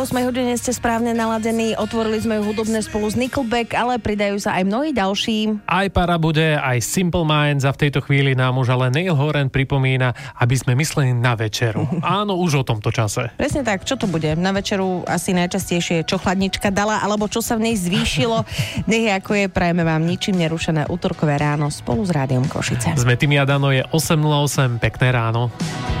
V 8 hodine ste správne naladení, otvorili sme ju hudobné spolu s Nickelback, ale pridajú sa aj mnohí ďalší. Aj para bude, aj Simple Minds a v tejto chvíli nám už ale Neil Horan pripomína, aby sme mysleli na večeru. Áno, už o tomto čase. Presne tak, čo to bude? Na večeru asi najčastejšie čo chladnička dala, alebo čo sa v nej zvýšilo. Nech ako je, prajeme vám ničím nerušené utorkové ráno spolu s Rádiom Košice. Sme Timi a Dano, je 8:08, pekné ráno.